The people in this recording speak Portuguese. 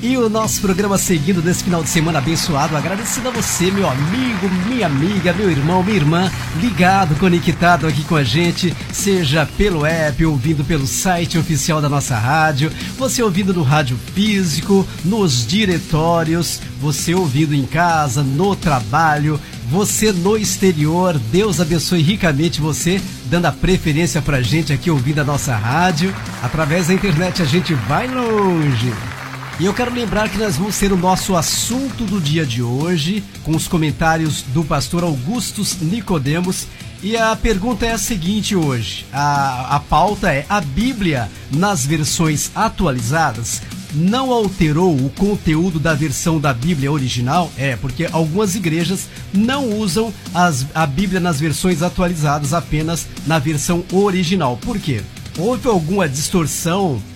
E o nosso programa seguindo desse final de semana abençoado, agradecendo a você, meu amigo, minha amiga, meu irmão, minha irmã, ligado, conectado aqui com a gente, seja pelo app, ouvindo pelo site oficial da nossa rádio, você ouvindo no rádio físico, nos diretórios, você ouvindo em casa, no trabalho, você no exterior. Deus abençoe ricamente você, dando a preferência pra gente aqui ouvindo a nossa rádio. Através da internet a gente vai longe. E eu quero lembrar que nós vamos ter o nosso assunto do dia de hoje, com os comentários do pastor Augustus Nicodemos. E a pergunta é a seguinte hoje, a pauta é: a Bíblia, nas versões atualizadas, não alterou o conteúdo da versão da Bíblia original? Porque algumas igrejas não usam a Bíblia nas versões atualizadas, apenas na versão original. Por quê? Houve alguma distorção